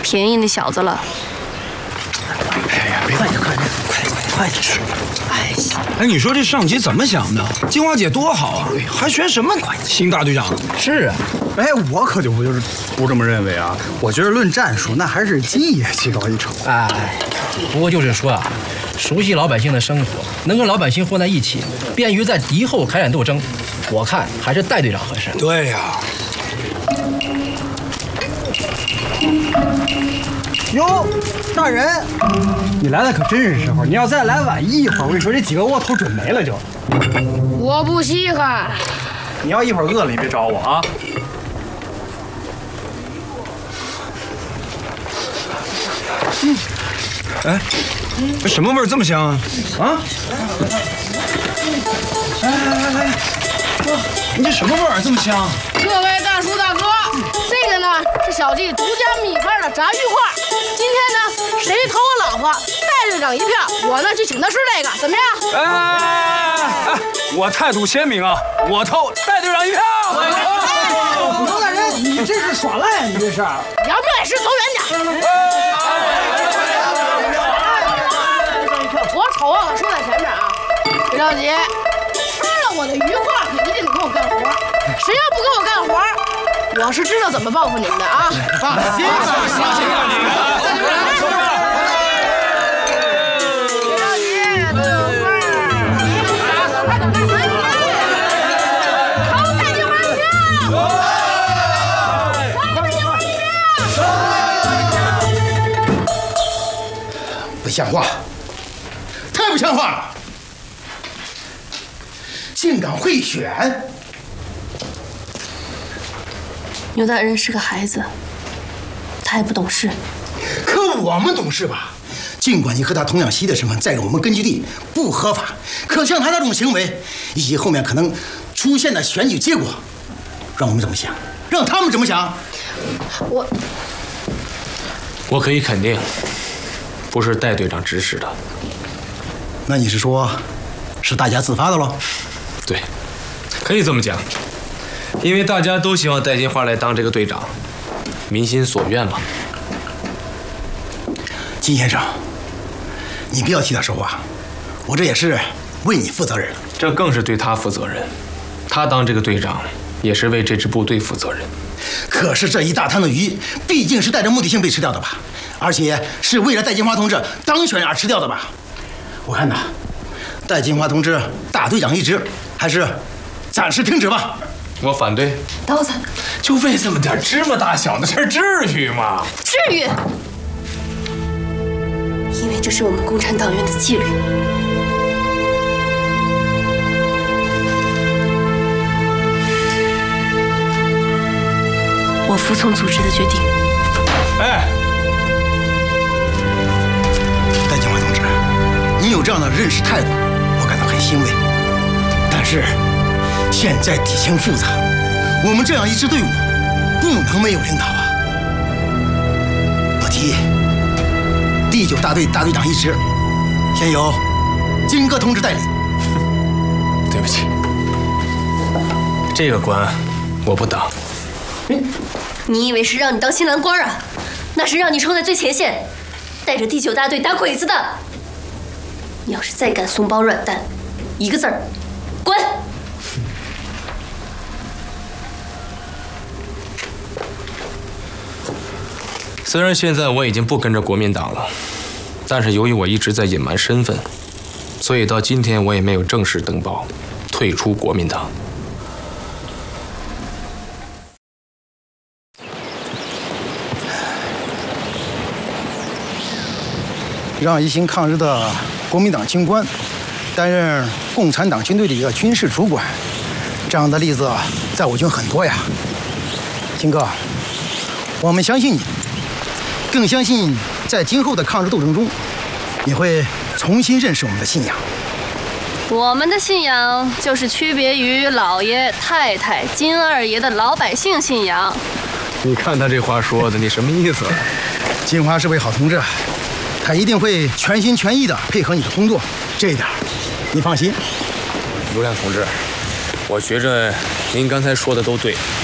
便宜那小子了。 哎呀，别快点，快点吃！哎，你说这上级怎么想的？金花姐多好啊，还选什么新大队长？ 是啊，哎，我可就不这么认为啊。我觉得论战术，那还是金爷棋高一筹。 哎，不过就是说啊，熟悉老百姓的生活，能跟老百姓混在一起，便于在敌后开展斗争，我看还是戴队长合适。 对呀。 哟，大人，你来的可真是时候。你要再来晚一会儿，我跟你说，这几个窝头准没了就。 我不稀罕。 你要一会儿饿了，你别找我啊。 哎，这什么味儿这么香啊？啊？来，你这什么味儿这么香？ 各位大叔大哥，这个呢是小弟独家秘方的炸鱼块。今天呢，谁投我老婆戴队长一票，我呢就请他吃这个，怎么样？ 哎，我态度鲜明啊，我投戴队长一票。 罗大人，你这是耍赖啊！你这是。 你要这也是走远点。我丑话可说在前面啊，别着急，吃了我的鱼块可一定得给我干活。谁要不给我干活，我是知道怎么报复你们的啊！ 放心吧， 别着急，都有份儿。投戴金花一票！投戴金花一票！ 不像话，太不像话了！竟敢贿选！ 牛大人是个孩子，他也不懂事。 可我们懂事吧？尽管你和他同样袭的身份在我们根据地不合法，可像他这种行为，以及后面可能出现的选举结果，让我们怎么想？让他们怎么想？ 我可以肯定，不是戴队长指使的。 那你是说，是大家自发的喽？ 对，可以这么讲。因为大家都希望戴金花来当这个队长，民心所愿嘛。 金先生，你不要替他说话，我这也是为你负责任。 这更是对他负责任，他当这个队长也是为这支部队负责任。 可是这一大滩的鱼，毕竟是带着目的性被吃掉的吧？而且是为了戴金花同志当选而吃掉的吧？我看呐，戴金花同志大队长一职，还是暂时停止吧。 我反对。 刀子， 就为这么点芝麻大小的事，至于吗？ 至于，因为这是我们共产党员的纪律。我服从组织的决定。 哎， 戴金花同志，你有这样的认识态度，我感到很欣慰。但是现在敌情复杂，我们这样一支队伍不能没有领导啊！我提议第9大队大队长一职，先由金戈同志代理。 对不起，这个官我不当。 你以为是让你当新郎官啊？那是让你冲在最前线，带着第9大队打鬼子的。你要是再敢松绑软蛋，一个字儿，滚！ 虽然现在我已经不跟着国民党了，但是由于我一直在隐瞒身份，所以到今天我也没有正式登报退出国民党。 让一心抗日的国民党军官担任共产党军队的一个军事主管，这样的例子在我军很多呀。金哥，我们相信你，更相信在今后的抗日斗争中，你会重新认识我们的信仰。 我们的信仰就是区别于老爷、太太、金二爷的老百姓信仰。 你看他这话说的，你什么意思？ 金花是位好同志，他一定会全心全意地配合你的工作，这一点你放心。 刘亮同志，我觉着您刚才说的都对。